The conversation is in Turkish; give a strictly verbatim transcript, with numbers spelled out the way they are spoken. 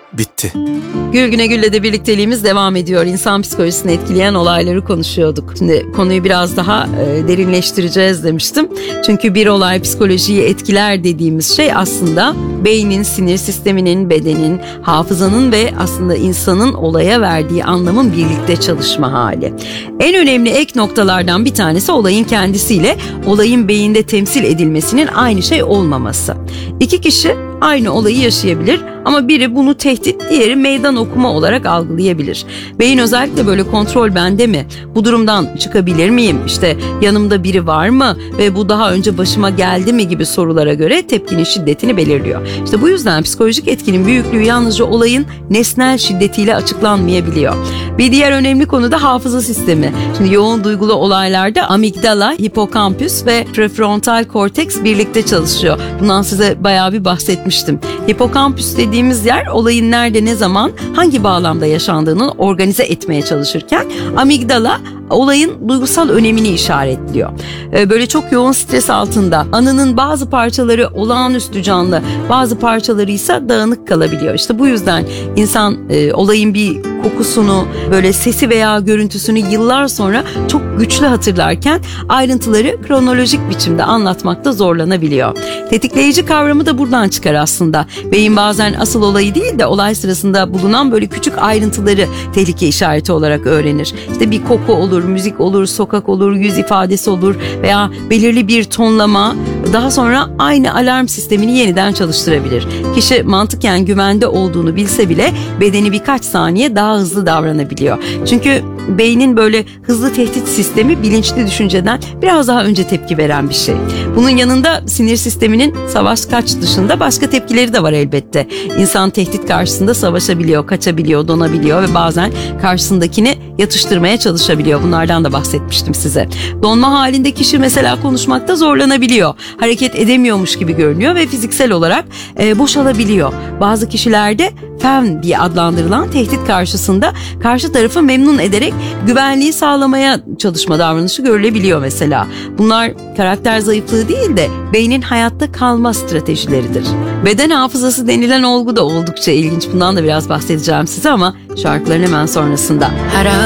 bitti. Gül Güne Gül'le de birlikteliğimiz devam ediyor. İnsan psikolojisini etkileyen olayları konuşuyorduk. Şimdi konuyu biraz daha e, derinleştireceğiz demiştim. Çünkü bir olay psikolojiyi etkiler dediğimiz şey aslında beynin, sinir sisteminin, bedenin, hafızanın ve aslında insanın olaya verdiği anlamın birlikte çalışma hali. En önemli ek noktalardan bir tanesi olayın kendisiyle olayın beyinde temsil edilmesinin aynı şey olmaması. İki kişi aynı olayı yaşayabilir ama biri bunu tehdit, diğeri meydan okuma olarak algılayabilir. Beyin özellikle böyle kontrol bende mi? Bu durumdan çıkabilir miyim? İşte yanımda biri var mı? Ve bu daha önce başıma geldi mi gibi sorulara göre tepkinin şiddetini belirliyor. İşte bu yüzden psikolojik etkinin büyüklüğü yalnızca olayın nesnel şiddetiyle açıklanmayabiliyor. Bir diğer önemli konu da hafıza sistemi. Şimdi yoğun duygulu olaylarda amigdala, hipokampüs ve prefrontal korteks birlikte çalışıyor. Bundan size bayağı bir bahsetmiştim. Hipokampüs dediğimiz yer olayın nerede, ne zaman, hangi bağlamda yaşandığını organize etmeye çalışırken amigdala olayın duygusal önemini işaretliyor. Böyle çok yoğun stres altında anının bazı parçaları olağanüstü canlı, bazı parçaları ise dağınık kalabiliyor. İşte bu yüzden insan e, olayın bir kokusunu, böyle sesi veya görüntüsünü yıllar sonra çok güçlü hatırlarken ayrıntıları kronolojik biçimde anlatmakta zorlanabiliyor. Tetikleyici kavramı da buradan çıkar aslında. Beyin bazen asıl olayı değil de olay sırasında bulunan böyle küçük ayrıntıları tehlike işareti olarak öğrenir. İşte bir koku olur, müzik olur, sokak olur, yüz ifadesi olur veya belirli bir tonlama daha sonra aynı alarm sistemini yeniden çalıştırabilir. Kişi mantıken güvende olduğunu bilse bile bedeni birkaç saniye daha hızlı davranabiliyor. Çünkü beynin böyle hızlı tehdit sistemi bilinçli düşünceden biraz daha önce tepki veren bir şey. Bunun yanında sinir sisteminin savaş kaç dışında başka tepkileri de var elbette. İnsan tehdit karşısında savaşabiliyor, kaçabiliyor, donabiliyor ve bazen karşısındakini yatıştırmaya çalışabiliyor. Bunlardan da bahsetmiştim size. Donma halinde kişi mesela konuşmakta zorlanabiliyor. Hareket edemiyormuş gibi görünüyor ve fiziksel olarak e, boşalabiliyor. Bazı kişilerde fen diye adlandırılan tehdit karşısında karşı tarafı memnun ederek güvenliği sağlamaya çalışma davranışı görülebiliyor mesela. Bunlar karakter zayıflığı değil de beynin hayatta kalma stratejileridir. Beden hafızası denilen olgu da oldukça ilginç. Bundan da biraz bahsedeceğim size ama şarkıların hemen sonrasında. Her